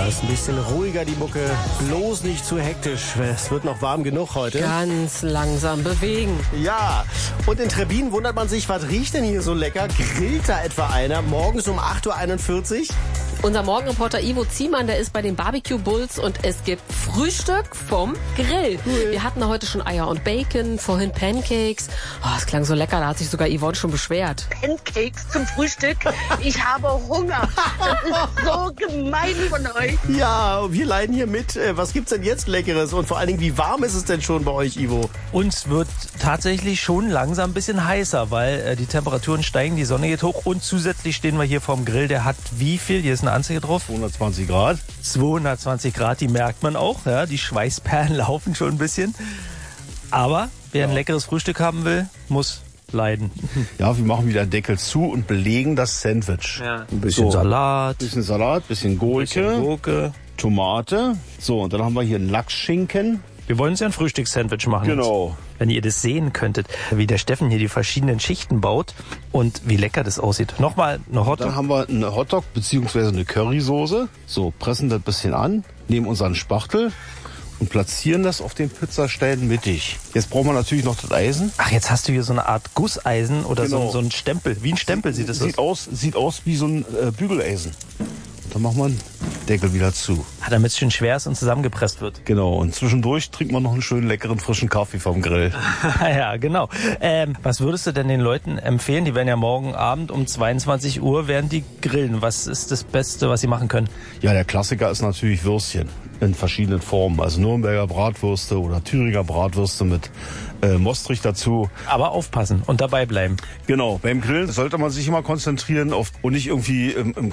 ist ein bisschen ruhiger die Mucke. Bloß nicht zu hektisch. Es wird noch warm genug heute. Ganz langsam bewegen. Ja, und in Trebbin wundert man sich, was riecht denn hier so lecker? Grillt da etwa einer morgens um 8.41 Uhr? Unser Morgenreporter Ivo Ziemann, der ist bei den Barbecue Bulls und es gibt Frühstück vom Grill. Cool. Wir hatten heute schon Eier und Bacon, vorhin Pancakes. Oh, das klang so lecker, da hat sich sogar Yvonne schon beschwert. Pancakes zum Frühstück? Ich habe Hunger. Das ist so gemein von euch. Ja, wir leiden hier mit. Was gibt's denn jetzt Leckeres? Und vor allen Dingen, wie warm ist es denn schon bei euch, Ivo? Uns wird tatsächlich schon langsam ein bisschen heißer, weil die Temperaturen steigen, die Sonne geht hoch und zusätzlich stehen wir hier vorm Grill. Der hat wie viel? Hier ist eine Anzeige drauf. 220 Grad. 220 Grad, die merkt man auch. Ja, die Schweißperlen laufen schon ein bisschen. Aber wer ein leckeres Frühstück haben will, muss leiden. Ja, wir machen wieder Deckel zu und belegen das Sandwich. Ja. Ein bisschen Salat. Bisschen Gurke, Tomate. So, und dann haben wir hier einen Lachsschinken. Wir wollen uns ja ein Frühstückssandwich machen. Genau. Wenn ihr das sehen könntet, wie der Steffen hier die verschiedenen Schichten baut und wie lecker das aussieht. Nochmal eine Hotdog. Dann haben wir eine Hotdog bzw. eine Currysoße. So, pressen das ein bisschen an, nehmen unseren Spachtel und platzieren das auf den Pizzastein mittig. Jetzt brauchen wir natürlich noch das Eisen. Ach, jetzt hast du hier so eine Art Gusseisen oder Genau. so ein Stempel. Wie ein Stempel sieht es aus. Sieht aus wie so ein Bügeleisen. Und dann machen wir den Deckel wieder zu. Damit es schön schwer ist und zusammengepresst wird. Genau, und zwischendurch trinkt man noch einen schönen leckeren frischen Kaffee vom Grill. Ja, genau. Was würdest du denn den Leuten empfehlen? Die werden ja morgen Abend um 22 Uhr werden die grillen. Was ist das Beste, was sie machen können? Ja, der Klassiker ist natürlich Würstchen in verschiedenen Formen. Also Nürnberger Bratwürste oder Thüringer Bratwürste mit Mostrich dazu. Aber aufpassen und dabei bleiben. Genau, beim Grillen sollte man sich immer konzentrieren auf und nicht irgendwie im